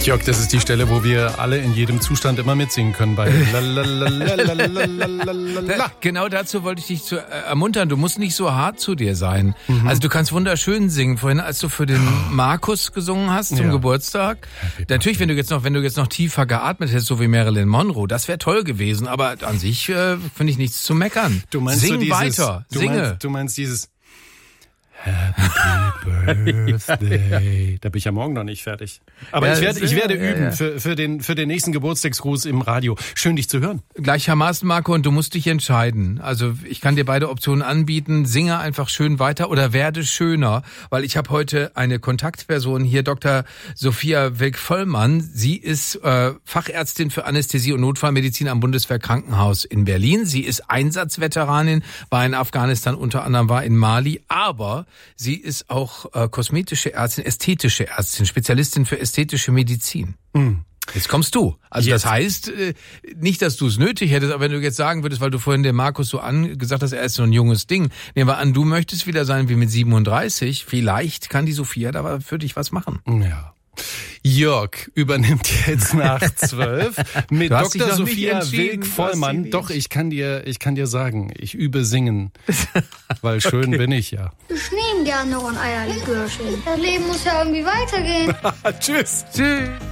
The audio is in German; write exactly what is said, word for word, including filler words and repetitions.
Jörg, das ist die Stelle, wo wir alle in jedem Zustand immer mitsingen können bei da, Genau dazu wollte ich dich zu, äh, ermuntern. Du musst nicht so hart zu dir sein. Mhm. Also du kannst wunderschön singen. Vorhin, als du für den Markus gesungen hast zum ja. Geburtstag. Natürlich, wenn du jetzt noch, wenn du jetzt noch tiefer geatmet hättest, so wie Marilyn Monroe, das wäre toll gewesen. Aber an sich äh, finde ich nichts zu meckern. Du meinst Sing so dieses, weiter, du singe. Meinst, du meinst dieses Happy Birthday. Da bin ich ja morgen noch nicht fertig. Aber ja, ich werde, ich werde ja, üben ja. Für, für, den, für den nächsten Geburtstagsgruß im Radio. Schön, dich zu hören. Gleichermaßen, Marco, und du musst dich entscheiden. Also ich kann dir beide Optionen anbieten. Singe einfach schön weiter oder werde schöner. Weil ich habe heute eine Kontaktperson hier, Doktor Sophia Wilk-Vollmann. Sie ist äh, Fachärztin für Anästhesie und Notfallmedizin am Bundeswehrkrankenhaus in Berlin. Sie ist Einsatzveteranin, war in Afghanistan, unter anderem war in Mali. Aber sie ist auch äh, kosmetische Ärztin, ästhetische Ärztin, Spezialistin für ästhetische Medizin. Mhm. Jetzt kommst du. Also jetzt. Das heißt, äh, nicht, dass du es nötig hättest, aber wenn du jetzt sagen würdest, weil du vorhin den Markus so an gesagt hast, er ist so ein junges Ding. Nehmen wir an, du möchtest wieder sein wie mit siebenunddreißig. Vielleicht kann die Sophia da für dich was machen. Ja. Jörg übernimmt jetzt nach zwölf mit Doktor Sophia Wilk-Vollmann. Doch, ich kann dir, ich kann dir sagen, ich übe singen, weil schön okay. bin ich ja. Ich nehme gerne noch ein Eierlikörchen. Das Leben muss ja irgendwie weitergehen. Tschüss. Tschüss.